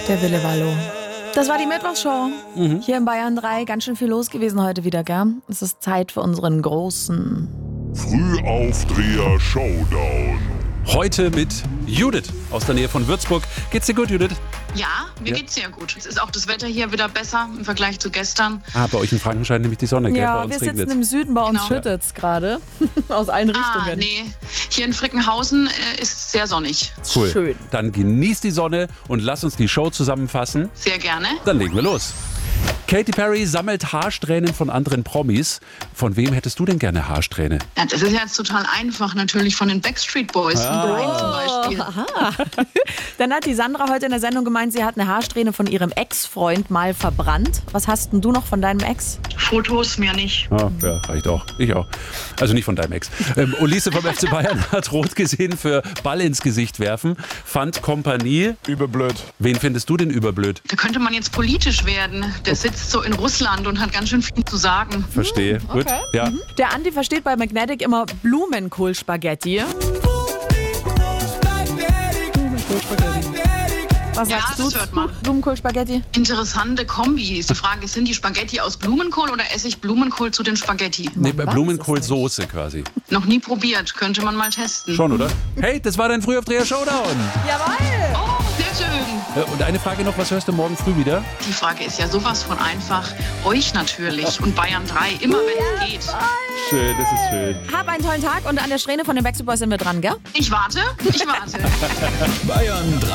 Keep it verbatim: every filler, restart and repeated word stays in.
Der Wille Wallo. Das war die Mittwochsshow. Mhm. Hier in Bayern drei. Ganz schön viel los gewesen heute wieder, gell? Es ist Zeit für unseren großen Frühaufdreher Showdown. Heute mit Judith aus der Nähe von Würzburg. Geht's dir gut, Judith? Ja, mir Ja. geht's sehr gut. Es ist auch das Wetter hier wieder besser im Vergleich zu gestern. Ah, bei euch in Franken scheint nämlich die Sonne, gell? Bei Ja, uns wir sitzen regnet's. im Süden, bei uns Genau. schüttet's gerade. Aus allen Richtungen. Ah, nee. Hier in Frickenhausen äh, ist sehr sonnig. Cool. Schön. Dann genießt die Sonne und lass uns die Show zusammenfassen. Sehr gerne. Dann legen wir los. Katy Perry sammelt Haarsträhnen von anderen Promis. Von wem hättest du denn gerne Haarsträhne? Ja, das ist jetzt total einfach. Natürlich von den Backstreet Boys. Von Brian zum Beispiel. Aha. Dann hat die Sandra heute in der Sendung gemeint, sie hat eine Haarsträhne von ihrem Ex-Freund mal verbrannt. Was hast denn du noch von deinem Ex? Fotos mehr nicht. Ah, ja, reicht auch. Ich auch. Also nicht von deinem Ex. Ähm, Ulisse vom F C Bayern hat rot gesehen für Ball ins Gesicht werfen. Fand Kompanie. Überblöd. Wen findest du denn überblöd? Da könnte man jetzt politisch werden. Der sitzt so in Russland und hat ganz schön viel zu sagen. Verstehe. Gut. Ja. Der Andi versteht bei Magnetic immer Blumenkohl-Spaghetti. Was Ja, sagst das du hört zu man. Blumenkohl-Spaghetti? Interessante Kombi. Ist die Frage, sind die Spaghetti aus Blumenkohl oder esse ich Blumenkohl zu den Spaghetti? Nee, weiß es Blumenkohlsoße quasi. Noch nie probiert. Könnte man mal testen. Schon, oder? Hey, das war dein Frühaufdreher Showdown. Jawohl! Oh, sehr schön. Äh, Und eine Frage noch, was hörst du morgen früh wieder? Die Frage ist ja sowas von einfach. Euch natürlich und Bayern drei, immer wenn es geht. Schön, das ist schön. Hab einen tollen Tag und an der Strähne von den Backstreet Boys sind wir dran, gell? Ich warte, ich warte. Bayern drei